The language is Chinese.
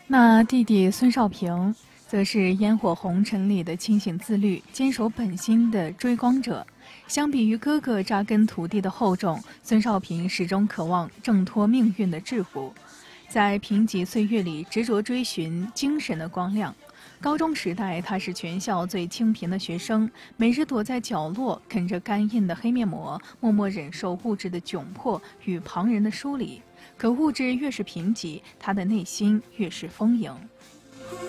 那弟弟孙少平，则是烟火红尘里的清醒自律、坚守本心的追光者。相比于哥哥扎根土地的厚重，孙少平始终渴望挣脱命运的桎梏，在贫瘠岁月里执着追寻精神的光亮。高中时代，他是全校最清贫的学生，每日躲在角落啃着干硬的黑面膜，默默忍受物质的窘迫与旁人的疏离。可物质越是贫瘠，他的内心越是丰盈。